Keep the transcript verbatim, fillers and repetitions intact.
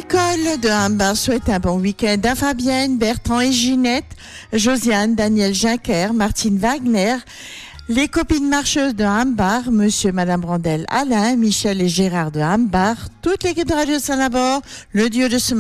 Nicole de Hambar souhaite un bon week-end à Fabienne, Bertrand et Ginette, Josiane, Daniel Jacquer, Martine Wagner, les copines marcheuses de Hambar, Monsieur et Madame Brandel, Alain, Michel et Gérard de Hambar, toute l'équipe de Radio Saint-Labor, le duo de ce